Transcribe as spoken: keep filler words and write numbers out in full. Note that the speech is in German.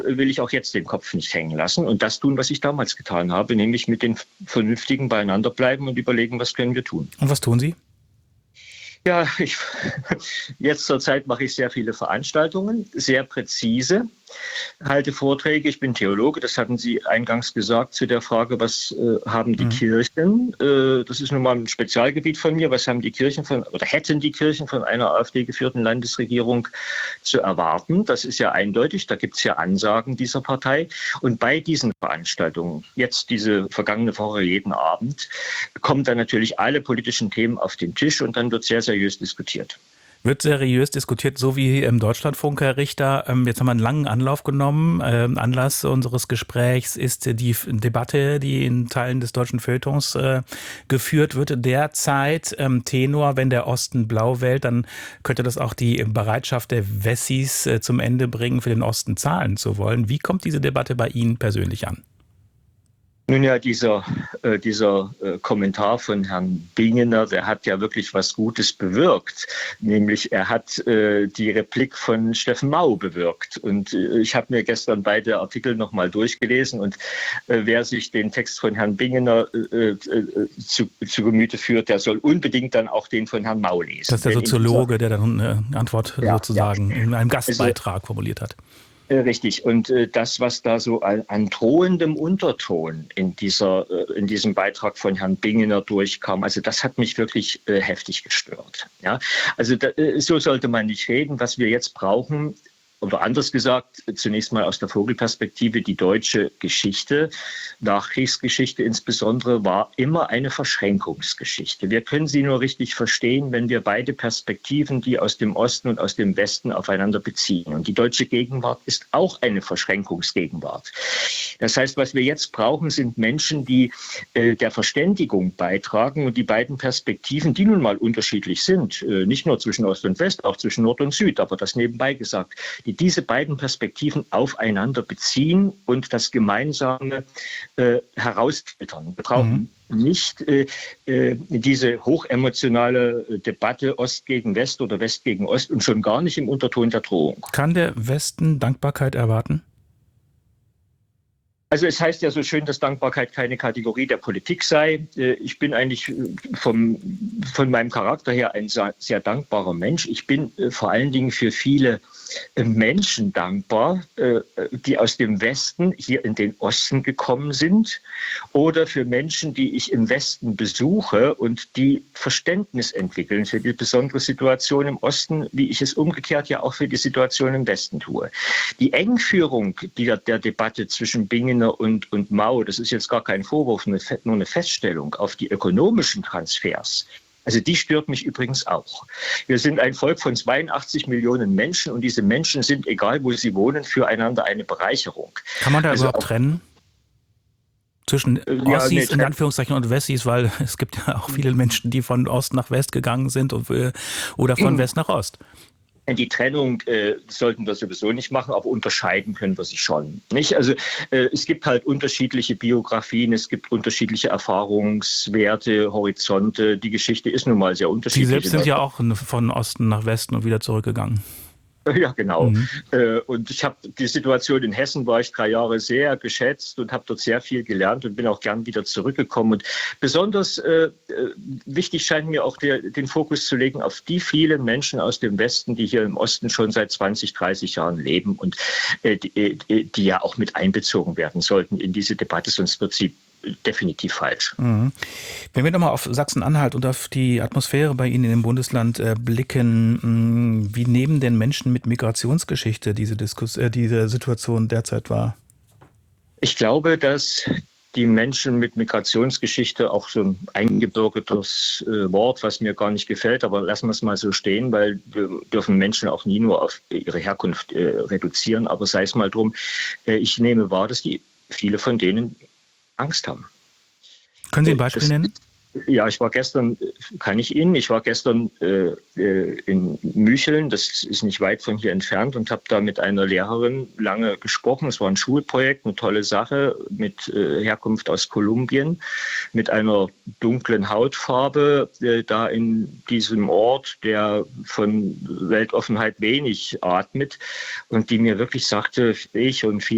will ich auch jetzt den Kopf nicht hängen lassen und das tun, was ich damals getan habe, nämlich mit den Vernünftigen beieinander bleiben und überlegen, was können wir tun. Und was tun Sie? Ja, ich, jetzt zur Zeit mache ich sehr viele Veranstaltungen, sehr präzise, halte Vorträge. Ich bin Theologe, das hatten Sie eingangs gesagt zu der Frage, was äh, haben die mhm. Kirchen? Äh, das ist nun mal ein Spezialgebiet von mir. Was haben die Kirchen von, oder hätten die Kirchen von einer AfD-geführten Landesregierung zu erwarten? Das ist ja eindeutig, da gibt es ja Ansagen dieser Partei. Und bei diesen Veranstaltungen, jetzt diese vergangene Woche jeden Abend, kommen dann natürlich alle politischen Themen auf den Tisch und dann wird sehr, seriös diskutiert. Wird seriös diskutiert, so wie im Deutschlandfunk, Herr Richter. Jetzt haben wir einen langen Anlauf genommen. Anlass unseres Gesprächs ist die Debatte, die in Teilen des deutschen Feuilletons geführt wird. Derzeit Tenor, wenn der Osten blau wählt, dann könnte das auch die Bereitschaft der Wessis zum Ende bringen, für den Osten zahlen zu wollen. Wie kommt diese Debatte bei Ihnen persönlich an? Nun ja, dieser, äh, dieser äh, Kommentar von Herrn Bingener, der hat ja wirklich was Gutes bewirkt. Nämlich er hat äh, die Replik von Steffen Mau bewirkt. Und äh, ich habe mir gestern beide Artikel nochmal durchgelesen. Und äh, wer sich den Text von Herrn Bingener äh, äh, zu, zu Gemüte führt, der soll unbedingt dann auch den von Herrn Mau lesen. Das ist der Soziologe, der dann eine Antwort ja, sozusagen ja. in einem Gastbeitrag also, formuliert hat. Richtig. Und äh, das, was da so an, an drohendem Unterton in, dieser, äh, in diesem Beitrag von Herrn Bingener durchkam, also das hat mich wirklich äh, heftig gestört. Ja? Also da, äh, so sollte man nicht reden. Was wir jetzt brauchen, oder anders gesagt, zunächst mal aus der Vogelperspektive, die deutsche Geschichte, Nachkriegsgeschichte insbesondere, war immer eine Verschränkungsgeschichte. Wir können sie nur richtig verstehen, wenn wir beide Perspektiven, die aus dem Osten und aus dem Westen aufeinander beziehen. Und die deutsche Gegenwart ist auch eine Verschränkungsgegenwart. Das heißt, was wir jetzt brauchen, sind Menschen, die äh, der Verständigung beitragen und die beiden Perspektiven, die nun mal unterschiedlich sind, äh, nicht nur zwischen Ost und West, auch zwischen Nord und Süd, aber das nebenbei gesagt, die diese beiden Perspektiven aufeinander beziehen und das Gemeinsame äh, herausfiltern. Wir brauchen mhm. nicht äh, äh, diese hochemotionale Debatte Ost gegen West oder West gegen Ost und schon gar nicht im Unterton der Drohung. Kann der Westen Dankbarkeit erwarten? Also es heißt ja so schön, dass Dankbarkeit keine Kategorie der Politik sei. Ich bin eigentlich vom, von meinem Charakter her ein sehr, sehr dankbarer Mensch. Ich bin vor allen Dingen für viele Menschen dankbar, die aus dem Westen hier in den Osten gekommen sind oder für Menschen, die ich im Westen besuche und die Verständnis entwickeln für die besondere Situation im Osten, wie ich es umgekehrt ja auch für die Situation im Westen tue. Die Engführung der, der Debatte zwischen Bingen Und, und Mau, das ist jetzt gar kein Vorwurf, nur eine Feststellung auf die ökonomischen Transfers. Also die stört mich übrigens auch. Wir sind ein Volk von zweiundachtzig Millionen Menschen und diese Menschen sind, egal wo sie wohnen, füreinander eine Bereicherung. Kann man da also überhaupt trennen? Zwischen ja, Ossis nee, in Anführungszeichen und Wessis, weil es gibt ja auch viele Menschen, die von Ost nach West gegangen sind und, oder von West nach Ost. Die Trennung äh, sollten wir sowieso nicht machen, aber unterscheiden können wir sie schon. Nicht? Also äh, es gibt halt unterschiedliche Biografien, es gibt unterschiedliche Erfahrungswerte, Horizonte. Die Geschichte ist nun mal sehr unterschiedlich. Sie selbst sind ja auch von Osten nach Westen und wieder zurückgegangen. Ja, genau. Mhm. Und ich habe die Situation in Hessen, war ich drei Jahre sehr geschätzt und habe dort sehr viel gelernt und bin auch gern wieder zurückgekommen. Und besonders äh, wichtig scheint mir auch der, den Fokus zu legen auf die vielen Menschen aus dem Westen, die hier im Osten schon seit zwanzig, dreißig Jahren leben und äh, die, die ja auch mit einbezogen werden sollten in diese Debatte, sonst wird sie definitiv falsch. Mhm. Wenn wir nochmal auf Sachsen-Anhalt und auf die Atmosphäre bei Ihnen im Bundesland äh, blicken, mh, wie nehmen denn Menschen mit Migrationsgeschichte diese, Diskus- äh, diese Situation derzeit wahr? Ich glaube, dass die Menschen mit Migrationsgeschichte, auch so ein eingebürgertes äh, Wort, was mir gar nicht gefällt, aber lassen wir es mal so stehen, weil wir dürfen Menschen auch nie nur auf ihre Herkunft äh, reduzieren, aber sei es mal drum, äh, ich nehme wahr, dass die viele von denen Angst haben. Können Sie ein Beispiel das, nennen? Ja, ich war gestern, kann ich Ihnen, ich war gestern äh, in Mücheln, das ist nicht weit von hier entfernt und habe da mit einer Lehrerin lange gesprochen. Es war ein Schulprojekt, eine tolle Sache mit äh, Herkunft aus Kolumbien, mit einer dunklen Hautfarbe, äh, da in diesem Ort, der von Weltoffenheit wenig atmet und die mir wirklich sagte, ich und viele